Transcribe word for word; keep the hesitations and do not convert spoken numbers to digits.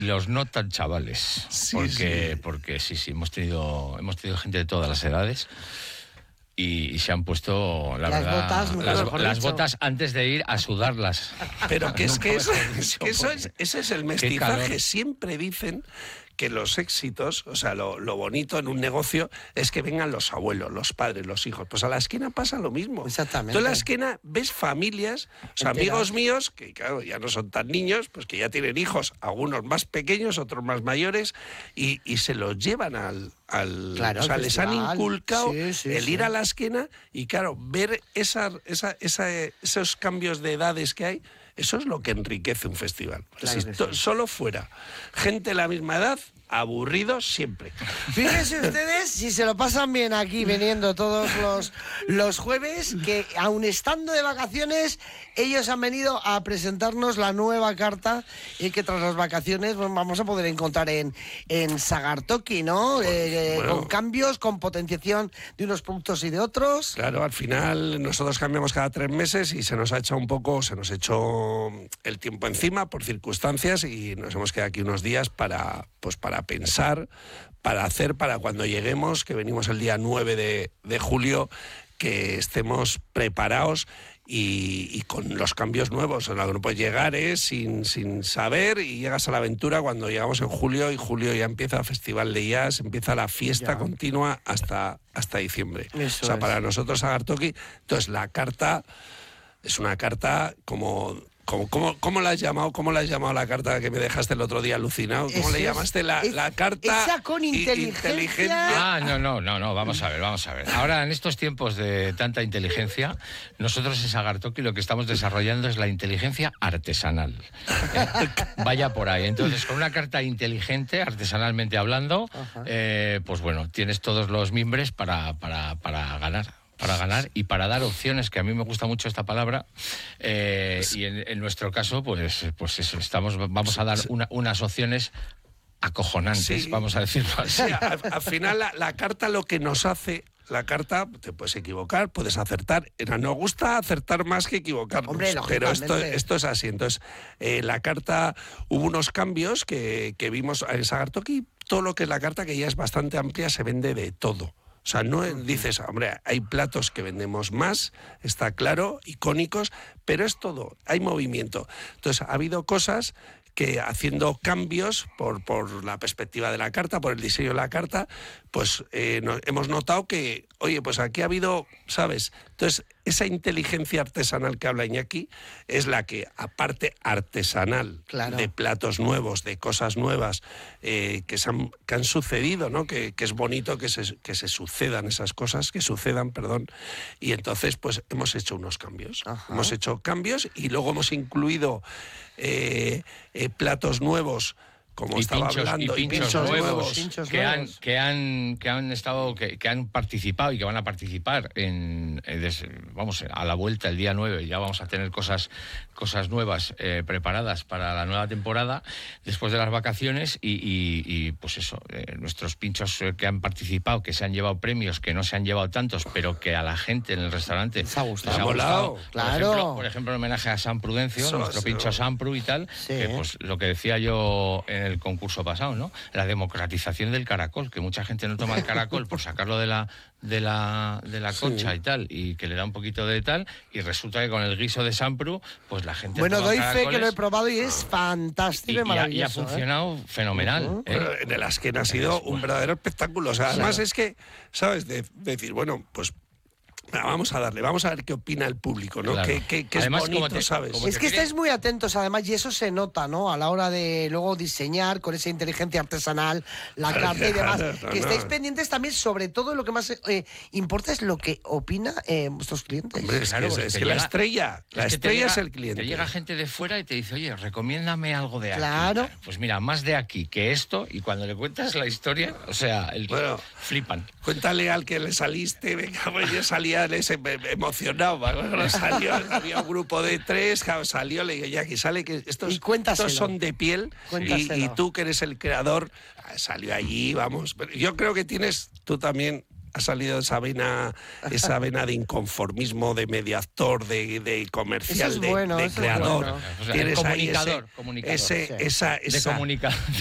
los no tan chavales, Sí, porque, sí. porque sí, sí, hemos tenido, hemos tenido gente de todas las edades. Y, y se han puesto, la Las verdad, botas, nunca las, mejor las dicho. botas antes de ir a sudarlas. Pero que es Nunca que, eso, mejor es, dicho, que eso porque- es, ese es el qué calor. mestizaje. Siempre dicen que los éxitos, o sea, lo, lo bonito en un negocio es que vengan los abuelos, los padres, los hijos. Pues a la esquina pasa lo mismo. Exactamente. Tú en la esquina ves familias, o sea, Enteras. amigos míos, que claro, ya no son tan niños, pues que ya tienen hijos, algunos más pequeños, otros más mayores, y, y se los llevan al... al Claro, o sea, al les han festival. inculcado Sí, sí, el sí. ir a la esquina y, claro, ver esa, esa, esa, esos cambios de edades que hay. Eso es lo que enriquece un festival. Claro Si que esto- sí. Solo fuera gente de la misma edad, aburridos siempre. Fíjense ustedes si se lo pasan bien aquí viniendo todos los, los jueves, que aun estando de vacaciones, ellos han venido a presentarnos la nueva carta y que tras las vacaciones pues, vamos a poder encontrar en, en Sagartoki, ¿no? Eh, bueno. Con cambios, con potenciación de unos productos y de otros. Claro, al final nosotros cambiamos cada tres meses y se nos ha hecho un poco, se nos echó el tiempo encima por circunstancias y nos hemos quedado aquí unos días para, pues para pensar, para hacer, para cuando lleguemos, que venimos el día nueve de, de julio, que estemos preparados y, y con los cambios nuevos. En lo que no puedes llegar es sin, sin saber y llegas a la aventura cuando llegamos en julio y julio ya empieza el Festival de Jazz, empieza la fiesta Ya. continua hasta, hasta diciembre. Eso o sea, es. para nosotros Sagartoki, entonces la carta es una carta como... ¿Cómo, cómo, ¿Cómo la has llamado? ¿Cómo la has llamado la carta que me dejaste el otro día alucinado? ¿Cómo Eso le es- llamaste la, es- la carta? esa con i- inteligencia. inteligente? Ah, no, no, no, no, vamos a ver, vamos a ver. Ahora, en estos tiempos de tanta inteligencia, nosotros en Sagartoki lo que estamos desarrollando es la inteligencia artesanal. ¿eh? Vaya por ahí. Entonces, con una carta inteligente, artesanalmente hablando, eh, pues bueno, tienes todos los mimbres para, para, para ganar. Para ganar y para dar opciones, que a mí me gusta mucho esta palabra, eh, y en, en nuestro caso, pues, pues eso, estamos, vamos a dar una- unas opciones acojonantes, Sí. vamos a decirlo así. Sí, al, al final la, la carta lo que nos hace, la carta, te puedes equivocar, puedes acertar. Nos gusta acertar más que equivocarnos. Hombre, pero esto, lógicamente. esto es así. Entonces, eh, la carta, hubo unos cambios que, que vimos en Sagartoki, todo lo que es la carta, que ya es bastante amplia, se vende de todo. O sea, no dices, hombre, hay platos que vendemos más, está claro, icónicos, pero es todo, hay movimiento. Entonces, ha habido cosas que haciendo cambios por, por la perspectiva de la carta, por el diseño de la carta, pues eh, no- hemos notado que, oye, pues aquí ha habido, ¿sabes? Entonces, esa inteligencia artesanal que habla Iñaki es la que, aparte artesanal, Claro. de platos nuevos, de cosas nuevas eh, que, se han, que han sucedido, ¿no? Que, que es bonito que se, que se sucedan esas cosas, que sucedan, perdón. Y entonces, pues hemos hecho unos cambios. Ajá. Hemos hecho cambios y luego hemos incluido eh, eh, platos nuevos, como y estaba pinchos, hablando, y pinchos, pinchos nuevos, Pinchos que han nuevos. que han que han estado que, que han participado y que van a participar en eh, des- vamos a la vuelta el día nueve. Ya vamos a tener cosas cosas nuevas eh, preparadas para la nueva temporada después de las vacaciones y, y- y, pues eso, eh, nuestros pinchos eh, que han participado, que se han llevado premios, que no se han llevado tantos, pero que a la gente en el restaurante Les ha gustado. les Ha molado. Por Claro. ejemplo, por ejemplo, en homenaje a San Prudencio, Eso, nuestro eso. pincho Sampru y tal, Sí. que pues lo que decía yo en el concurso pasado, ¿no? La democratización del caracol, que mucha gente no toma el caracol por sacarlo de la de la de la concha y tal, y que le da un poquito de tal, y resulta que con el guiso de Sampru, pues la gente Bueno, toma doy fe que lo he caracoles probado y es y, fantástico y, y ha, y ha maravilloso. ¿eh? funcionado fenomenal. Ujú. ¿eh? Bueno, en el Asquena ha sido un verdadero espectáculo. O sea, además Claro. es que, ¿sabes? De, de decir, bueno, pues ah, vamos a darle, vamos a ver qué opina el público, ¿no? Claro. Que, que, que es Además, como bonito, te- ¿sabes? como Es te que quería- estáis muy atentos además y eso se nota, ¿no? A la hora de luego diseñar con esa inteligencia artesanal, la carta y demás. Claro, no, Que no. estáis pendientes también, sobre todo lo que más eh, importa es lo que opina eh, vuestros clientes. Hombre, es Claro, que, es, porque es te que la llega- estrella, la Es que te estrella llega- es el cliente. Te llega gente de fuera y te dice, oye, recomiéndame algo de aquí. Claro. Pues mira, más de aquí que esto, y cuando le cuentas la historia, o sea, el, Bueno. flipan. Cuéntale al que le saliste, venga, pues yo salía les- em- emocionado, bueno, salió, había un grupo de tres, claro, salió, le digo, ya que sale, que estos, Y cuéntaselo. estos son de piel, y, Cuéntaselo. y tú que eres el creador, ah, salió allí, vamos, pero yo creo que tienes, tú también, Ha salido esa vena, esa vena de inconformismo, de medio actor, de, de comercial, Eso es de, bueno, de eso es creador. bueno. O sea, Tienes el ahí comunicador, ese, comunicador, ese- sí. esa, de esa, comunica-